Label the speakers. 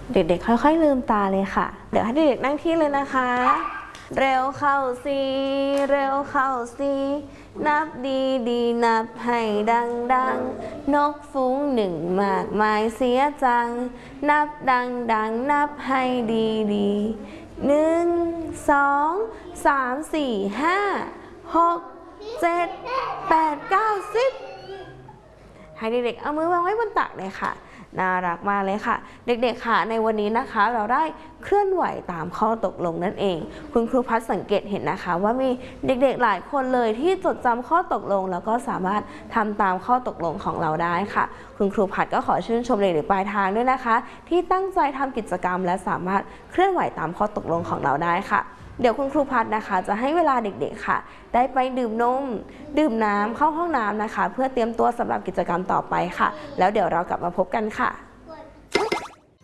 Speaker 1: เด็กๆค่อยๆลืมตาเลยค่ะเดี๋ยวให้เด็กๆนั่งที่เลยนะคะเร็วเข้าสิเร็วเข้าสินับดีๆนับให้ดังๆนกฟุ้งหนึ่งมากมายเสียจังนับดังๆนับให้ดีๆ1 2 3 4 5 6 7 8 9 10ให้เด็กๆเอามือวางไว้บนตักเลยค่ะน่ารักมากเลยค่ะเด็กๆค่ะในวันนี้นะคะเราได้เคลื่อนไหวตามข้อตกลงนั่นเองคุณครูพัฒสังเกตเห็นนะคะว่ามีเด็กๆหลายคนเลยที่จดจำข้อตกลงแล้วก็สามารถทำตามข้อตกลงของเราได้ค่ะคุณครูพัฒก็ขอชื่นชมเด็กๆปลายทางด้วยนะคะที่ตั้งใจทำกิจกรรมและสามารถเคลื่อนไหวตามข้อตกลงของเราได้ค่ะเดี๋ยวคุณครูพัฒนะคะจะให้เวลาเด็กๆค่ะได้ไปดื่มนมดื่มน้ำเข้าห้องน้ำนะคะเพื่อเตรียมตัวสำหรับกิจกรรมต่อไปค่ะแล้วเดี๋ยวเรากลับมาพบกันค่ะ